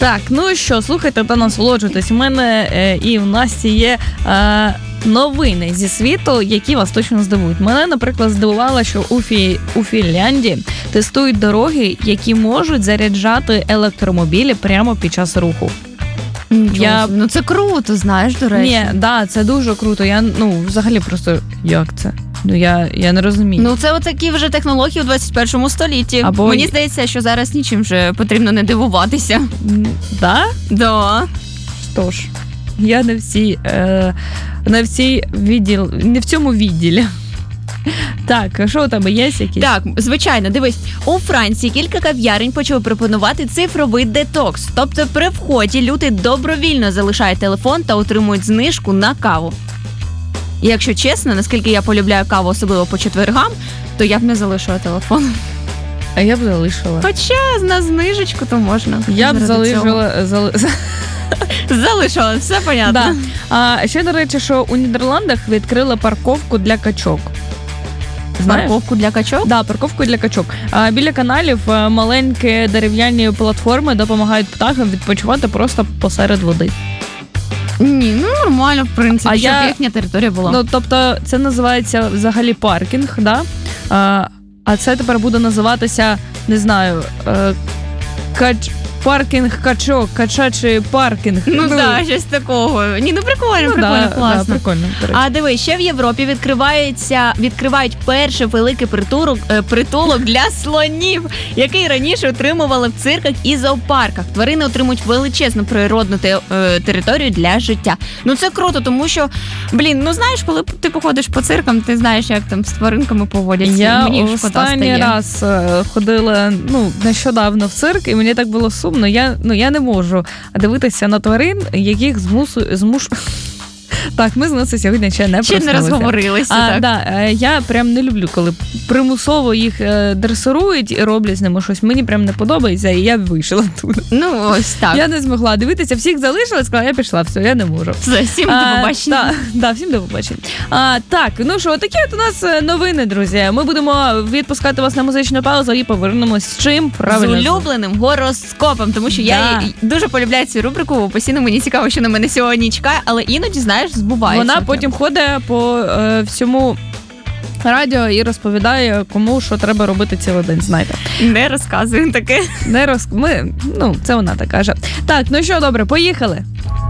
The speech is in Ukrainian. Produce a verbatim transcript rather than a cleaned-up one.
Так, ну що, слухайте та насолоджуйтесь. У мене е, і в Насті є е, новини зі світу, які вас точно здивують. Мене, наприклад, здивувало, що у, Фі, у Фінляндії тестують дороги, які можуть заряджати електромобілі прямо під час руху. Я... Ну це круто, знаєш, до речі. Ні, да, це дуже круто. Я, ну, взагалі просто, як це? Ну, я, я не розумію. Ну, це отакі вже технології у двадцять першому столітті. Або... Мені здається, що зараз нічим вже потрібно не дивуватися. Да? Да. Що ж, я не всі, е, не всі відділ, не в цьому відділі. Так, а що у тебе є якісь? Так, звичайно, дивись, у Франції кілька кав'ярень почали пропонувати цифровий детокс. Тобто при вході люди добровільно залишають телефон та отримують знижку на каву. І якщо чесно, наскільки я полюбляю каву, особливо по четвергам, то я б не залишила телефон. А я б залишила. Хоча на знижечку то можна. Я б залишила... Зали... Залишила, все понятно. Да. А ще, до речі, що у Нідерландах відкрили парковку для качок. Знаєш? Парковку для качок? Так, да, парковку для качок. А, біля каналів маленькі дерев'яні платформи допомагають птахам відпочивати просто посеред води. Ні, ну нормально, в принципі, а щоб я... їхня територія була. Ну, тобто, це називається взагалі паркінг, да? А, а це тепер буде називатися, не знаю, кач... паркінг качок, качачий паркінг. Ну, ну так, щось такого. Ні, ну прикольно, ну, прикольно, да, класно. Да, прикольно, а дивись, ще в Європі відкривається, відкривають перший великий притулок, притулок для слонів, який раніше отримували в цирках і зоопарках. Тварини отримують величезну природну те, е, територію для життя. Ну це круто, тому що, блін, ну знаєш, коли ти походиш по циркам, ти знаєш, як там з тваринками поводяться. Я мені останній раз ходила, ну, нещодавно в цирк, і мені так було сумно. Я, ну, я не можу дивитися на тварин, яких змусу, змушу... Так, ми з Носою сьогодні ще не проснулися. Ще не розговорилися. А, так. Да, я прям не люблю, коли примусово їх дресирують і роблять з ними щось. Мені прям не подобається, і я вийшла туди. Ну, ось так. Я не змогла дивитися, всіх залишила, сказала, я пішла, все, я не можу. Все, всім до побачення. Так, да, всім до побачення. А, так, ну що, такі от у нас новини, друзі. Ми будемо відпускати вас на музичну паузу і повернемось з чим? Правильно. З улюбленим гороскопом, тому що да. я дуже полюбляю цю рубрику, постійно мені цікаво, що на мене сьогодні чекає, але іноді, знаєш, збувається. Вона потім ходить по е, всьому радіо і розповідає, кому що треба робити цілий день, знаєте. Не розказуємо таке. Не роз... Ми, ну, це вона так каже. Так, ну що, добре, поїхали.